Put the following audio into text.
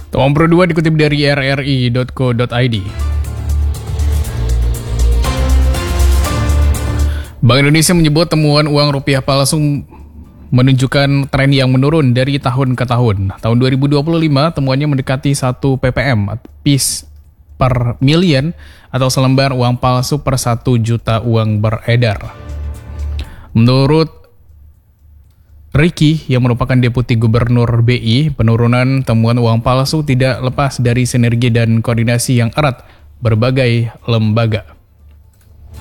Temuan kedua dikutip dari rri.co.id. Bank Indonesia menyebut temuan uang rupiah palsu menunjukkan tren yang menurun dari tahun ke tahun. Tahun 2025 temuannya mendekati 1 ppm, piece per million, atau selembar uang palsu per 1 juta uang beredar. Menurut Ricky, yang merupakan Deputi Gubernur BI, penurunan temuan uang palsu tidak lepas dari sinergi dan koordinasi yang erat berbagai lembaga.